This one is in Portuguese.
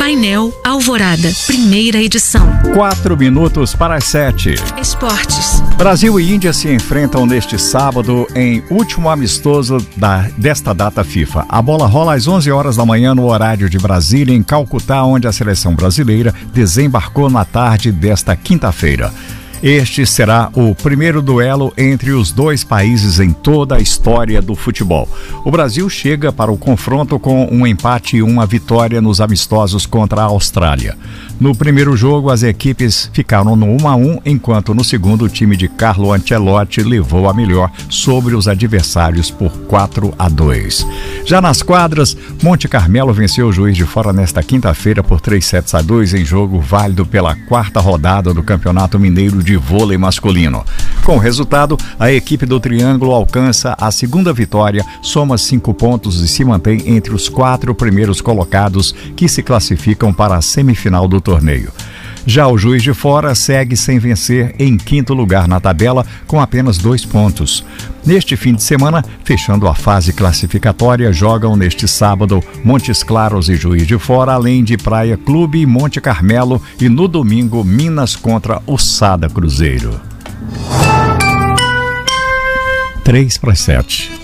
Painel Alvorada, primeira edição. 4 minutos para as 7. Esportes. Brasil e Índia se enfrentam neste sábado em último amistoso desta data FIFA. A bola rola às 11 horas da manhã no horário de Brasília, em Calcutá, onde a seleção brasileira desembarcou na tarde desta quinta-feira. Este será o primeiro duelo entre os dois países em toda a história do futebol. O Brasil chega para o confronto com um empate e uma vitória nos amistosos contra a Austrália. No primeiro jogo, as equipes ficaram no 1-1, enquanto no segundo o time de Carlo Ancelotti levou a melhor sobre os adversários por 4-2. Já nas quadras, Monte Carmelo venceu o Juiz de Fora nesta quinta-feira por 3-2 em jogo válido pela quarta rodada do Campeonato Mineiro de Vôlei Masculino. Com o resultado, a equipe do Triângulo alcança a segunda vitória, soma 5 pontos e se mantém entre os 4 primeiros colocados que se classificam para a semifinal do torneio. Já o Juiz de Fora segue sem vencer em quinto lugar na tabela com apenas 2 pontos. Neste fim de semana, fechando a fase classificatória, jogam neste sábado Montes Claros e Juiz de Fora, além de Praia Clube e Monte Carmelo, e no domingo Minas contra o Sada Cruzeiro. 3 para 7.